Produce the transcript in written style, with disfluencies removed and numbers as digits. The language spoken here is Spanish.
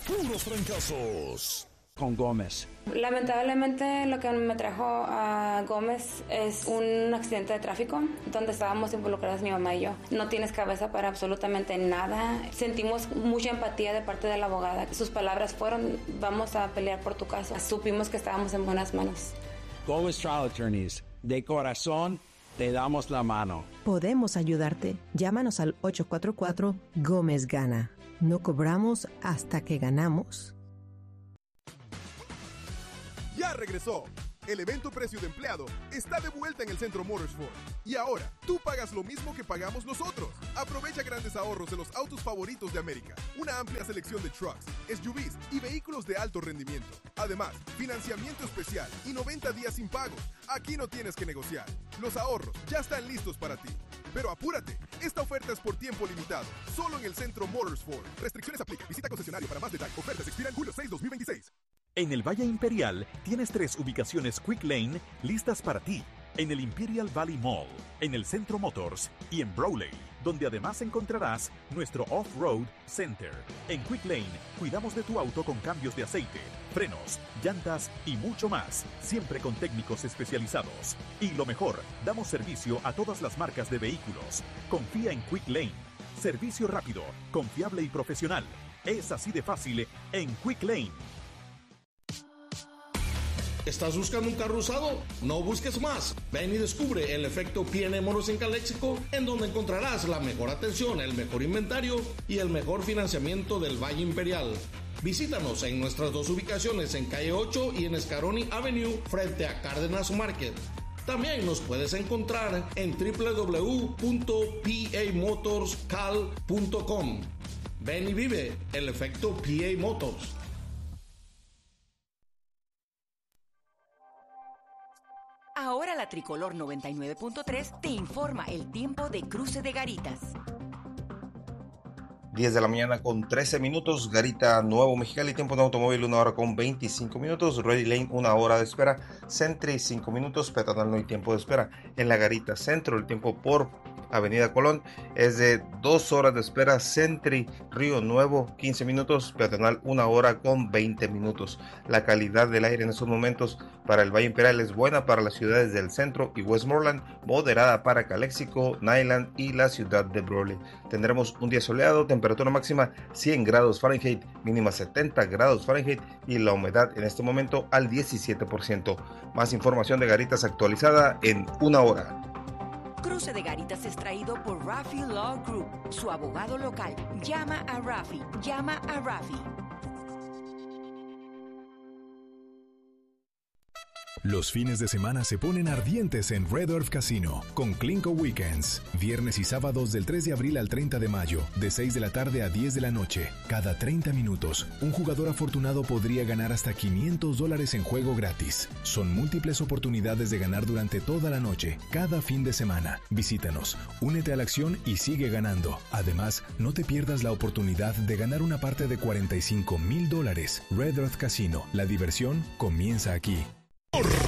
puros fracasos. Con Gómez. Lamentablemente lo que me trajo a Gómez es un accidente de tráfico donde estábamos involucradas mi mamá y yo. No tienes cabeza para absolutamente nada. Sentimos mucha empatía de parte de la abogada. Sus palabras fueron: vamos a pelear por tu caso. Supimos que estábamos en buenas manos. Gómez Trial Attorneys, de corazón te damos la mano. Podemos ayudarte. Llámanos al 844 Gómez Gana. No cobramos hasta que ganamos. Ya regresó. El evento Precio de Empleado está de vuelta en el Centro Motorsport. Y ahora, tú pagas lo mismo que pagamos nosotros. Aprovecha grandes ahorros de los autos favoritos de América. Una amplia selección de trucks, SUVs y vehículos de alto rendimiento. Además, financiamiento especial y 90 días sin pagos. Aquí no tienes que negociar. Los ahorros ya están listos para ti. Pero apúrate, esta oferta es por tiempo limitado. Solo en el Centro Motorsport. Restricciones aplican. Visita concesionario para más detalles. Ofertas expiran julio 6, 2026. En el Valle Imperial tienes 3 ubicaciones Quick Lane listas para ti. En el Imperial Valley Mall, en el Centro Motors y en Brawley, donde además encontrarás nuestro Off-Road Center. En Quick Lane cuidamos de tu auto con cambios de aceite, frenos, llantas y mucho más, siempre con técnicos especializados. Y lo mejor, damos servicio a todas las marcas de vehículos. Confía en Quick Lane. Servicio rápido, confiable y profesional. Es así de fácil en Quick Lane. ¿Estás buscando un carro usado? No busques más. Ven y descubre el efecto P&M Moros en Calexico, en donde encontrarás la mejor atención, el mejor inventario y el mejor financiamiento del Valle Imperial. Visítanos en nuestras 2 ubicaciones en Calle 8 y en Scaroni Avenue frente a Cárdenas Market. También nos puedes encontrar en www.pamotorscal.com. Ven y vive el efecto PA Motors. Ahora la Tricolor 99.3 te informa el tiempo de cruce de Garitas. 10 de la mañana con 13 minutos, Garita Nuevo Mexicali, tiempo de automóvil 1 hora con 25 minutos, Ready Lane 1 hora de espera, Sentry 5 minutos, peatonal no hay tiempo de espera. En la Garita Centro el tiempo por Avenida Colón es de 2 horas de espera, Sentry Río Nuevo 15 minutos, peatonal 1 hora con 20 minutos. La calidad del aire en estos momentos para el Valle Imperial es buena para las ciudades del centro y Westmoreland, moderada para Calexico, Nyland y la ciudad de Brawley. Tendremos un día soleado, temperatura máxima 100 grados Fahrenheit, mínima 70 grados Fahrenheit y la humedad en este momento al 17%. Más información de Garitas actualizada en 1 hora. Cruce de Garitas es traído por Rafi Law Group, su abogado local. Llama a Rafi. Los fines de semana se ponen ardientes en Red Earth Casino con Clinco Weekends. Viernes y sábados del 3 de abril al 30 de mayo, de 6 de la tarde a 10 de la noche. Cada 30 minutos, un jugador afortunado podría ganar hasta $500 en juego gratis. Son múltiples oportunidades de ganar durante toda la noche, cada fin de semana. Visítanos, únete a la acción y sigue ganando. Además, no te pierdas la oportunidad de ganar una parte de $45,000. Red Earth Casino, la diversión comienza aquí.